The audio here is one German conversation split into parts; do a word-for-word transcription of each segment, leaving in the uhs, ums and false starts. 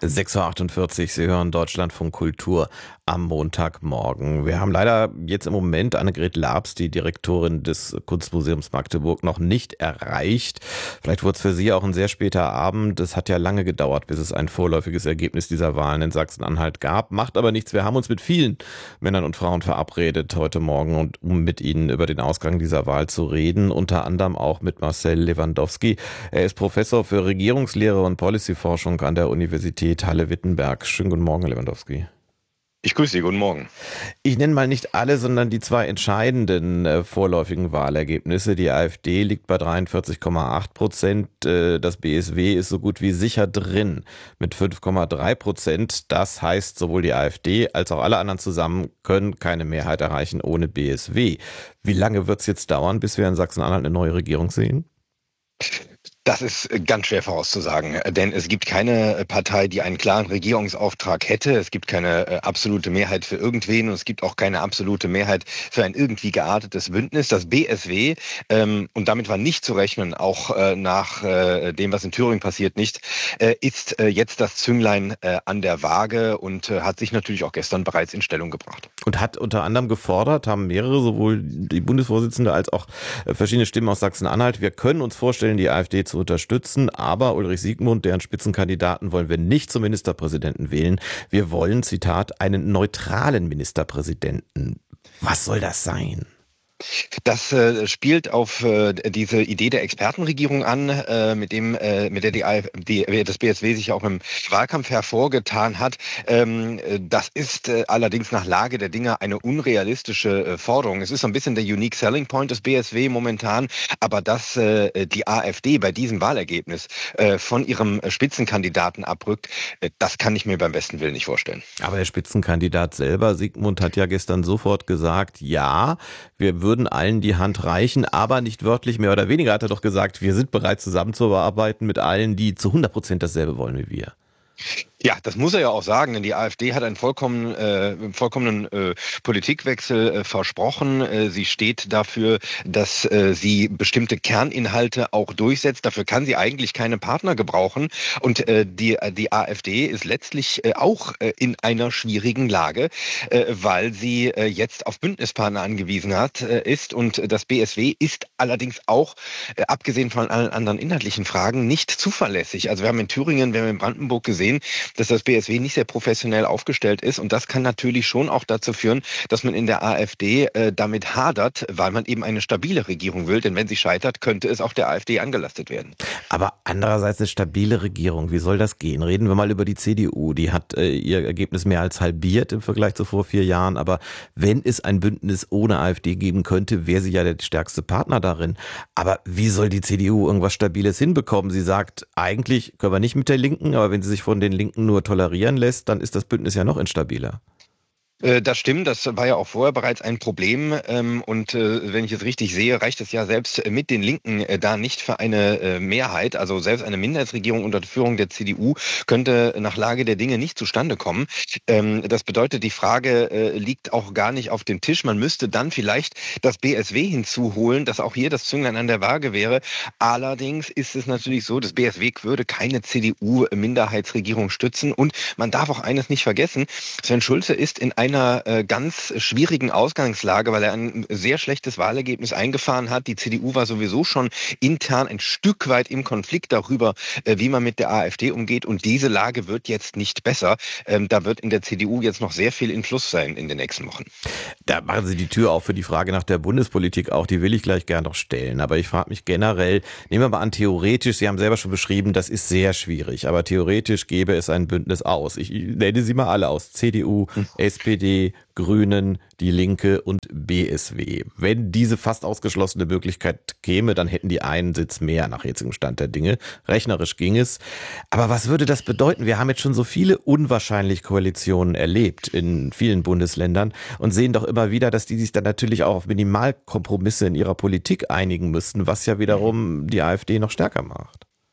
sechs Uhr achtundvierzig, Sie hören Deutschlandfunk Kultur am Montagmorgen. Wir haben leider jetzt im Moment Annegret Labs, die Direktorin des Kunstmuseums Magdeburg, noch nicht erreicht. Vielleicht wurde es für Sie auch ein sehr später Abend. Es hat ja lange gedauert, bis es ein vorläufiges Ergebnis dieser Wahlen in Sachsen-Anhalt gab. Macht aber nichts. Wir haben uns mit vielen Männern und Frauen verabredet heute Morgen, und um mit ihnen über den Ausgang dieser Wahl zu reden. Unter anderem auch mit Marcel Lewandowski. Er ist Professor für Regierungslehre und Policyforschung an der Universität Halle-Wittenberg. Schönen guten Morgen, Herr Lewandowski. Ich grüße Sie, guten Morgen. Ich nenne mal nicht alle, sondern die zwei entscheidenden äh, vorläufigen Wahlergebnisse. Die AfD liegt bei dreiundvierzig Komma acht Prozent, äh, das B S W ist so gut wie sicher drin mit fünf Komma drei Prozent. Das heißt, sowohl die AfD als auch alle anderen zusammen können keine Mehrheit erreichen ohne B S W. Wie lange wird es jetzt dauern, bis wir in Sachsen-Anhalt eine neue Regierung sehen? Das ist ganz schwer vorauszusagen, denn es gibt keine Partei, die einen klaren Regierungsauftrag hätte. Es gibt keine absolute Mehrheit für irgendwen und es gibt auch keine absolute Mehrheit für ein irgendwie geartetes Bündnis. Das B S W, ähm, und damit war nicht zu rechnen, auch äh, nach äh, dem, was in Thüringen passiert, nicht, äh, ist äh, jetzt das Zünglein äh, an der Waage und äh, hat sich natürlich auch gestern bereits in Stellung gebracht. Und hat unter anderem gefordert, haben mehrere, sowohl die Bundesvorsitzende als auch verschiedene Stimmen aus Sachsen-Anhalt, wir können uns vorstellen, die AfD zu unterstützen, aber Ulrich Siegmund, deren Spitzenkandidaten, wollen wir nicht zum Ministerpräsidenten wählen. Wir wollen, Zitat, einen neutralen Ministerpräsidenten. Was soll das sein? Das äh, spielt auf äh, diese Idee der Expertenregierung an, äh, mit dem, äh, mit der die, die, das B S W sich auch im Wahlkampf hervorgetan hat. Ähm, das ist äh, allerdings nach Lage der Dinge eine unrealistische äh, Forderung. Es ist so ein bisschen der Unique Selling Point des B S W momentan, aber dass äh, die AfD bei diesem Wahlergebnis äh, von ihrem Spitzenkandidaten abrückt, äh, das kann ich mir beim besten Willen nicht vorstellen. Aber der Spitzenkandidat selber, Siegmund, hat ja gestern sofort gesagt, ja, wir würden allen die Hand reichen, aber nicht wörtlich, mehr oder weniger hat er doch gesagt, wir sind bereit zusammenzuarbeiten mit allen, die zu hundert Prozent dasselbe wollen wie wir. Ja, das muss er ja auch sagen, denn die AfD hat einen vollkommen, äh, vollkommenen äh, Politikwechsel äh, versprochen. Äh, sie steht dafür, dass äh, sie bestimmte Kerninhalte auch durchsetzt. Dafür kann sie eigentlich keine Partner gebrauchen. Und äh, die, die AfD ist letztlich äh, auch äh, in einer schwierigen Lage, äh, weil sie äh, jetzt auf Bündnispartner angewiesen hat, äh, ist. Und das B S W ist allerdings auch, äh, abgesehen von allen anderen inhaltlichen Fragen, nicht zuverlässig. Also wir haben in Thüringen, wir haben in Brandenburg gesehen, dass das B S W nicht sehr professionell aufgestellt ist. Und das kann natürlich schon auch dazu führen, dass man in der AfD äh, damit hadert, weil man eben eine stabile Regierung will. Denn wenn sie scheitert, könnte es auch der AfD angelastet werden. Aber andererseits eine stabile Regierung, wie soll das gehen? Reden wir mal über die C D U. Die hat äh, ihr Ergebnis mehr als halbiert im Vergleich zu vor vier Jahren. Aber wenn es ein Bündnis ohne AfD geben könnte, wäre sie ja der stärkste Partner darin. Aber wie soll die C D U irgendwas Stabiles hinbekommen? Sie sagt, eigentlich können wir nicht mit der Linken, aber wenn sie sich von den Linken nur tolerieren lässt, dann ist das Bündnis ja noch instabiler. Das stimmt, das war ja auch vorher bereits ein Problem. Und wenn ich es richtig sehe, reicht es ja selbst mit den Linken da nicht für eine Mehrheit. Also selbst eine Minderheitsregierung unter der Führung der C D U könnte nach Lage der Dinge nicht zustande kommen. Das bedeutet, die Frage liegt auch gar nicht auf dem Tisch. Man müsste dann vielleicht das B S W hinzuholen, dass auch hier das Zünglein an der Waage wäre. Allerdings ist es natürlich so, das B S W würde keine C D U-Minderheitsregierung stützen. Und man darf auch eines nicht vergessen, Sven Schulze ist in einer äh, ganz schwierigen Ausgangslage, weil er ein sehr schlechtes Wahlergebnis eingefahren hat. Die C D U war sowieso schon intern ein Stück weit im Konflikt darüber, äh, wie man mit der AfD umgeht. Und diese Lage wird jetzt nicht besser. Ähm, da wird in der C D U jetzt noch sehr viel in Fluss sein in den nächsten Wochen. Da machen Sie die Tür auf für die Frage nach der Bundespolitik auch. Die will ich gleich gerne noch stellen. Aber ich frage mich generell, nehmen wir mal an, theoretisch, Sie haben selber schon beschrieben, das ist sehr schwierig. Aber theoretisch gäbe es ein Bündnis aus. Ich nenne sie mal alle aus. C D U, hm. S P D, Grünen, die Linke und B S W. Wenn diese fast ausgeschlossene Möglichkeit käme, dann hätten die einen Sitz mehr nach jetzigem Stand der Dinge. Rechnerisch ging es. Aber was würde das bedeuten? Wir haben jetzt schon so viele unwahrscheinliche Koalitionen erlebt in vielen Bundesländern und sehen doch immer wieder, dass die sich dann natürlich auch auf Minimalkompromisse in ihrer Politik einigen müssten, was ja wiederum die AfD noch stärker macht.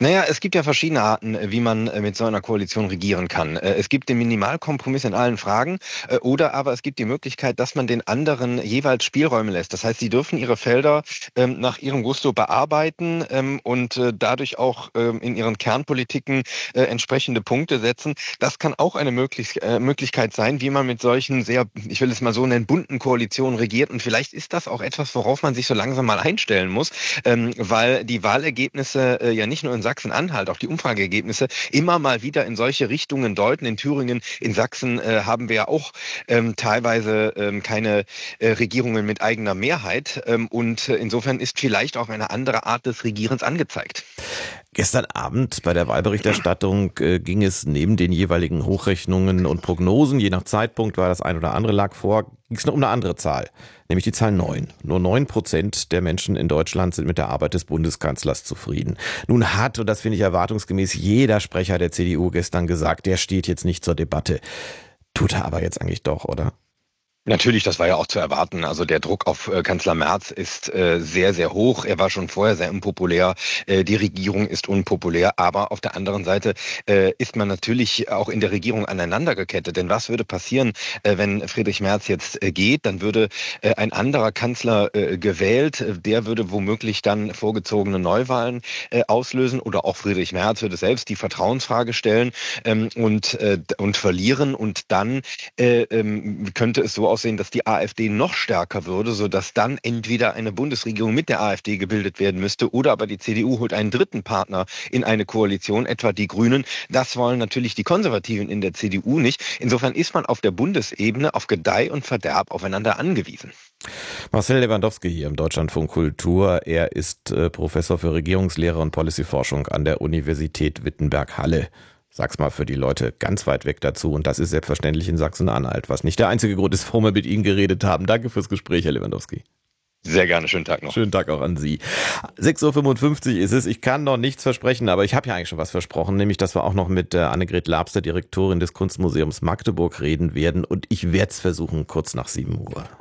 Naja, es gibt ja verschiedene Arten, wie man mit so einer Koalition regieren kann. Es gibt den Minimalkompromiss in allen Fragen oder aber es gibt die Möglichkeit, dass man den anderen jeweils Spielräume lässt. Das heißt, sie dürfen ihre Felder ähm, nach ihrem Gusto bearbeiten ähm, und äh, dadurch auch ähm, in ihren Kernpolitiken äh, entsprechende Punkte setzen. Das kann auch eine möglich äh, Möglichkeit sein, wie man mit solchen sehr, ich will es mal so nennen, bunten Koalitionen regiert. Und vielleicht ist das auch etwas, worauf man sich so langsam mal einstellen muss, ähm, weil die Wahlergebnisse äh, ja nicht nur in Sachsen-Anhalt, auch die Umfrageergebnisse immer mal wieder in solche Richtungen deuten. In Thüringen, in Sachsen äh, haben wir ja auch ähm, teilweise ähm, keine äh, Regierungen mit eigener Mehrheit. Ähm, und äh, insofern ist vielleicht auch eine andere Art des Regierens angezeigt. Gestern Abend bei der Wahlberichterstattung äh, ging es neben den jeweiligen Hochrechnungen und Prognosen, je nach Zeitpunkt war das ein oder andere lag vor, ging es noch um eine andere Zahl, nämlich die Zahl neun. Nur neun Prozent der Menschen in Deutschland sind mit der Arbeit des Bundeskanzlers zufrieden. Nun hat, und das finde ich erwartungsgemäß, jeder Sprecher der C D U gestern gesagt, der steht jetzt nicht zur Debatte. Tut er aber jetzt eigentlich doch, oder? Natürlich, das war ja auch zu erwarten. Also der Druck auf äh, Kanzler Merz ist äh, sehr, sehr hoch. Er war schon vorher sehr unpopulär. Äh, die Regierung ist unpopulär. Aber auf der anderen Seite äh, ist man natürlich auch in der Regierung aneinander gekettet. Denn was würde passieren, äh, wenn Friedrich Merz jetzt äh, geht? Dann würde äh, ein anderer Kanzler äh, gewählt. Der würde womöglich dann vorgezogene Neuwahlen äh, auslösen. Oder auch Friedrich Merz würde selbst die Vertrauensfrage stellen ähm, und, äh, und verlieren. Und dann äh, ähm, könnte es so aussehen, dass die AfD noch stärker würde, sodass dann entweder eine Bundesregierung mit der AfD gebildet werden müsste oder aber die C D U holt einen dritten Partner in eine Koalition, etwa die Grünen. Das wollen natürlich die Konservativen in der C D U nicht. Insofern ist man auf der Bundesebene auf Gedeih und Verderb aufeinander angewiesen. Marcel Lewandowski hier im Deutschlandfunk Kultur. Er ist äh, Professor für Regierungslehre und Policyforschung an der Universität Wittenberg-Halle. Sag's mal für die Leute ganz weit weg dazu. Und das ist selbstverständlich in Sachsen-Anhalt, was nicht der einzige Grund ist, warum wir mit Ihnen geredet haben. Danke fürs Gespräch, Herr Lewandowski. Sehr gerne, schönen Tag noch. Schönen Tag auch an Sie. sechs Uhr fünfundfünfzig ist es. Ich kann noch nichts versprechen, aber ich habe ja eigentlich schon was versprochen, nämlich, dass wir auch noch mit Annegret Labs, der Direktorin des Kunstmuseums Magdeburg, reden werden. Und ich werde es versuchen, kurz nach sieben Uhr.